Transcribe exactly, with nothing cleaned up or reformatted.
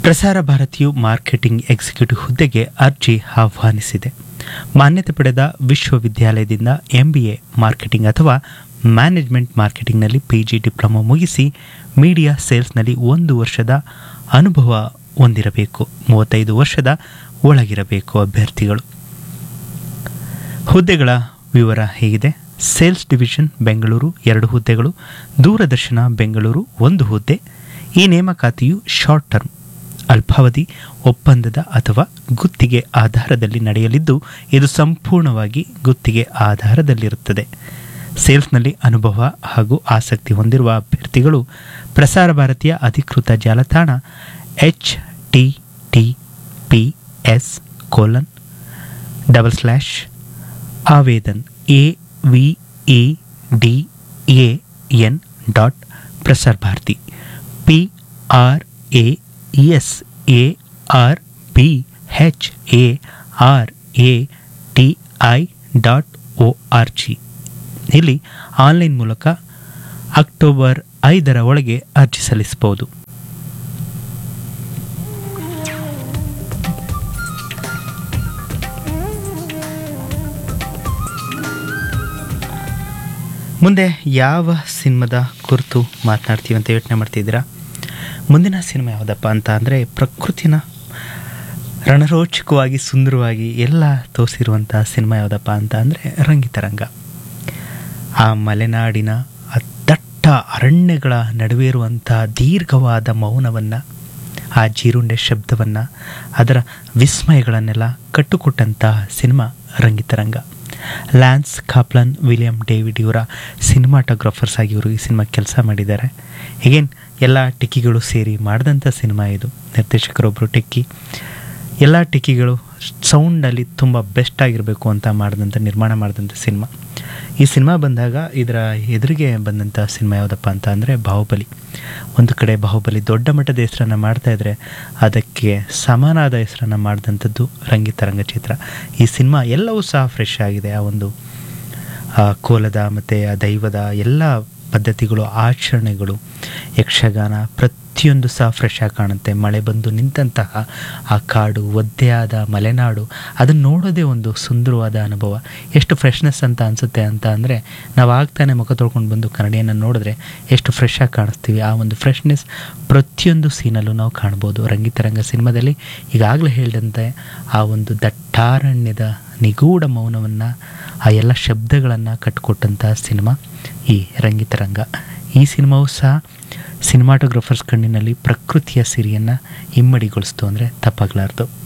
ಪ್ರಸಾರ ಭಾರತಿಯು marketing executive ಹುದ್ದೆಗೆ ಅರ್ಜಿ ಆಹ್ವಾನಿಸಿದೆ. ಮಾನ್ಯತೆ ಪಡೆದ ವಿಶ್ವವಿದ್ಯಾಲಯದಿಂದ ಎಂಬಿಎ ಮಾರ್ಕೆಟಿಂಗ್ ಅಥವಾ ಮ್ಯಾನೇಜ್ಮೆಂಟ್ ಮಾರ್ಕೆಟಿಂಗ್ನಲ್ಲಿ ಪಿಜಿ ಡಿಪ್ಲೊಮಾ ಮುಗಿಸಿ ಮೀಡಿಯಾ ಸೇಲ್ಸ್ನಲ್ಲಿ ಒಂದು ವರ್ಷದ ಅನುಭವ ಹೊಂದಿರಬೇಕು. ಮೂವತ್ತೈದು ವರ್ಷದ ಒಳಗಿರಬೇಕು ಅಭ್ಯರ್ಥಿಗಳು. ಹುದ್ದೆಗಳ ವಿವರ ಹೀಗಿದೆ. ಸೇಲ್ಸ್ ಡಿವಿಷನ್ ಬೆಂಗಳೂರು ಎರಡು ಹುದ್ದೆಗಳು, ದೂರದರ್ಶನ ಬೆಂಗಳೂರು ಒಂದು ಹುದ್ದೆ. ಈ ನೇಮಕಾತಿಯು ಶಾರ್ಟ್ ಟರ್ಮ್ ಅಲ್ಪಾವಧಿ ಒಪ್ಪಂದದ ಅಥವಾ ಗುತ್ತಿಗೆ ಆಧಾರದಲ್ಲಿ ನಡೆಯಲಿದ್ದು ಇದು ಸಂಪೂರ್ಣವಾಗಿ ಗುತ್ತಿಗೆ ಆಧಾರದಲ್ಲಿರುತ್ತದೆ. ಸೇಲ್ಸ್ನಲ್ಲಿ ಅನುಭವ ಹಾಗೂ ಆಸಕ್ತಿ ಹೊಂದಿರುವ ಅಭ್ಯರ್ಥಿಗಳು ಪ್ರಸಾರ ಭಾರತೀಯ ಅಧಿಕೃತ ಜಾಲತಾಣ H T T P S colon double slash Avedan A V E D A N dot Prasar Bharati P R A S A R B H A R A T I dot O R G ಇಲ್ಲಿ online ಮೂಲಕ October ಐದರ ಒಳಗೆ ಅರ್ಜಿ ಸಲ್ಲಿಸಬಹುದು. ಮುಂದೆ ಯಾವ ಸಿನಿಮಾದ ಕುರಿತು ಮಾತನಾಡ್ತೀವಿ ಅಂತ ಯೋಚನೆ ಮಾಡ್ತಿದ್ದೀರಾ? ಮುಂದಿನ ಸಿನಿಮಾ ಯಾವುದಪ್ಪ ಅಂತ ಅಂದರೆ ಪ್ರಕೃತಿನ ರಣರೋಚಕವಾಗಿ ಸುಂದರವಾಗಿ ಎಲ್ಲ ತೋರಿಸಿರುವಂಥ ಸಿನಿಮಾ ಯಾವುದಪ್ಪ ಅಂತ ಅಂದರೆ ರಂಗಿತರಂಗ. ಆ ಮಲೆನಾಡಿನ ಆ ದಟ್ಟ ಅರಣ್ಯಗಳ ನಡುವೆ ಇರುವಂಥ ದೀರ್ಘವಾದ ಮೌನವನ್ನು, ಆ ಜೀರುಂಡೆ ಶಬ್ದವನ್ನು, ಅದರ ವಿಸ್ಮಯಗಳನ್ನೆಲ್ಲ ಕಟ್ಟುಕೊಟ್ಟಂತಹ cinema Rangitaranga. Lance ಕಾಪ್ಲನ್, William David ಇವರ ಸಿನಿಮಾಟೋಗ್ರಾಫರ್ಸ್ ಆಗಿ ಇವರು ಈ ಸಿನಿಮಾ ಕೆಲಸ ಮಾಡಿದ್ದಾರೆ. ಹೀಗೇನು ಎಲ್ಲ ಟಿಕ್ಕಿಗಳು ಸೇರಿ ಮಾಡಿದಂಥ ಸಿನಿಮಾ ಇದು. ನಿರ್ದೇಶಕರೊಬ್ಬರು ಟಿಕ್ಕಿ, ಎಲ್ಲ ಟಿಕ್ಕಿಗಳು ಸೌಂಡಲ್ಲಿ ತುಂಬ ಬೆಸ್ಟ್ ಆಗಿರಬೇಕು ಅಂತ ಮಾಡಿದಂಥ ನಿರ್ಮಾಣ ಮಾಡಿದಂಥ ಸಿನಿಮಾ. ಈ ಸಿನಿಮಾ ಬಂದಾಗ ಇದರ ಎದುರಿಗೆ ಬಂದಂಥ ಸಿನಿಮಾ ಯಾವುದಪ್ಪ ಅಂತ ಅಂದರೆ ಬಾಹುಬಲಿ. ಒಂದು ಕಡೆ ಬಾಹುಬಲಿ ದೊಡ್ಡ ಮಟ್ಟದ ಹೆಸರನ್ನು ಮಾಡ್ತಾಯಿದ್ರೆ ಅದಕ್ಕೆ ಸಮಾನಾದ ಹೆಸರನ್ನು ಮಾಡಿದಂಥದ್ದು ರಂಗಿತರಂಗ ಚಿತ್ರ. ಈ ಸಿನಿಮಾ ಎಲ್ಲವೂ ಸಹ ಫ್ರೆಶ್ ಆಗಿದೆ. ಆ ಒಂದು ಕೋಲದ ಮತ್ತು ಆ ದೈವದ ಎಲ್ಲ ಪದ್ಧತಿಗಳು, ಆಚರಣೆಗಳು, ಯಕ್ಷಗಾನ ಪ್ರತಿಯೊಂದು ಸಹ ಫ್ರೆಶ್ ಆಗಿ ಕಾಣುತ್ತೆ. ಮಳೆ ಬಂದು ನಿಂತಹ ಆ ಕಾಡು, ಒದ್ದೆಯಾದ ಮಲೆನಾಡು, ಅದನ್ನು ನೋಡೋದೇ ಒಂದು ಸುಂದರವಾದ ಅನುಭವ. ಎಷ್ಟು ಫ್ರೆಶ್ನೆಸ್ ಅಂತ ಅನಿಸುತ್ತೆ ಅಂತ ಅಂದರೆ ನಾವು ಆಗ್ತಾನೆ ಮುಖ ತೊಳ್ಕೊಂಡು ಬಂದು ಕನ್ನಡಿಯನ್ನು ನೋಡಿದ್ರೆ ಎಷ್ಟು ಫ್ರೆಶ್ ಆಗಿ ಕಾಣಿಸ್ತೀವಿ. ಆ ಒಂದು ಫ್ರೆಶ್ನೆಸ್ ಪ್ರತಿಯೊಂದು ಸೀನಲ್ಲೂ ನಾವು ಕಾಣ್ಬೋದು ರಂಗಿತರಂಗ ಸಿನಿಮಾದಲ್ಲಿ. ಈಗಾಗಲೇ ಹೇಳಿದಂತೆ ಆ ಒಂದು ದಟ್ಟಾರಣ್ಯದ ನಿಗೂಢ ಮೌನವನ್ನು, ಆ ಎಲ್ಲ ಶಬ್ದಗಳನ್ನು ಕಟ್ಟಿಕೊಟ್ಟಂಥ ಸಿನಿಮಾ ಈ ರಂಗಿತರಂಗ. ಈ ಸಿನಿಮಾವು ಸಹ ಸಿನಿಮಾಟೋಗ್ರಫರ್ಸ್ ಕಣ್ಣಿನಲ್ಲಿ ಪ್ರಕೃತಿಯ ಸಿರಿಯನ್ನು ಇಮ್ಮಡಿಗೊಳಿಸ್ತು ಅಂದರೆ ತಪ್ಪಾಗಲಾರ್ದು.